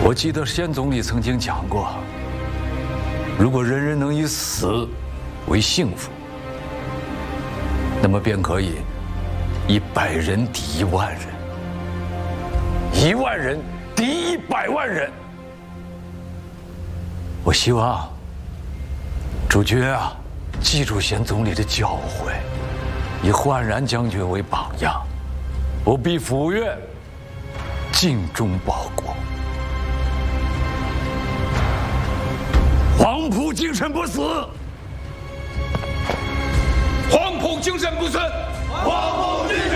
我记得先总理曾经讲过，如果人人能以死为幸福，那么便可以100人敌1万人，1万人敌100万人。我希望主君啊，记住先总理的教诲，以焕然将军为榜样，不必抚越，尽忠报国。黄埔精神不死， 黄埔精神不死， 黄埔精